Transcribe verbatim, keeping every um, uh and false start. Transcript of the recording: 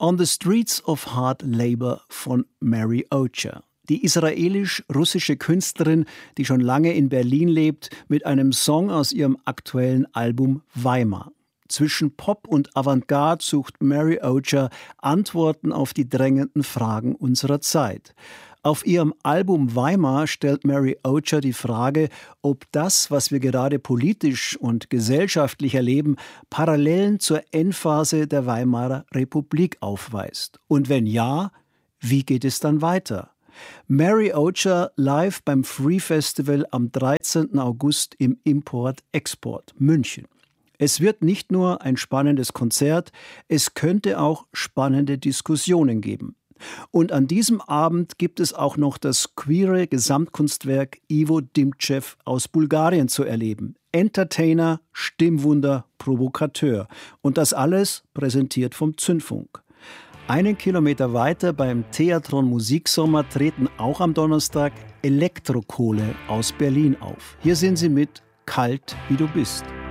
On the Streets of Hard Labor von Mary Ocher. Die israelisch-russische Künstlerin, die schon lange in Berlin lebt, mit einem Song aus ihrem aktuellen Album Weimar. Zwischen Pop und Avantgarde sucht Mary Ocher Antworten auf die drängenden Fragen unserer Zeit. Auf ihrem Album Weimar stellt Mary Ocher die Frage, ob das, was wir gerade politisch und gesellschaftlich erleben, Parallelen zur Endphase der Weimarer Republik aufweist. Und wenn ja, wie geht es dann weiter? Mary Ocher live beim Free Festival am dreizehnten August im Import-Export München. Es wird nicht nur ein spannendes Konzert, es könnte auch spannende Diskussionen geben. Und an diesem Abend gibt es auch noch das queere Gesamtkunstwerk Ivo Dimtschew aus Bulgarien zu erleben. Entertainer, Stimmwunder, Provokateur. Und das alles präsentiert vom Zündfunk. Einen Kilometer weiter beim Theatron Musiksommer treten auch am Donnerstag Elektrokohle aus Berlin auf. Hier sind sie mit Kalt wie du bist.